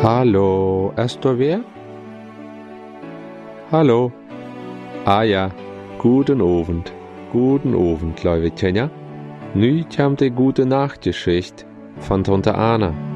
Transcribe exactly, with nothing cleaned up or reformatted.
Hallo, ist da wer? Hallo? Ah ja, guten Abend, guten Abend, liebe Kinder. Nu komt de gute Nachtgeschichte van Tante Anna.